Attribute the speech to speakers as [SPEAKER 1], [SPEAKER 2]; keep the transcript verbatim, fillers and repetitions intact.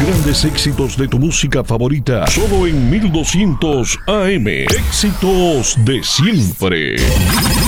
[SPEAKER 1] grandes éxitos de tu música favorita, solo en mil doscientos A M. Éxitos de siempre.